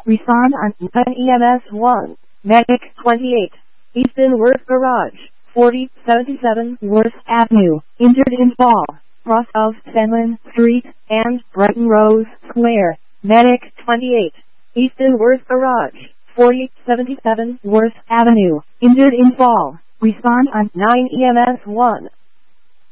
Respond on 9 EMS 1. Medic 28. Easton Worth Garage. 4077 Worth Avenue. Injured in fall. Cross of Fenlon Street and Brighton Rose Square. Medic 28. Easton Worth Garage. 4077 Worth Avenue. Injured in fall. Respond on 9 EMS 1.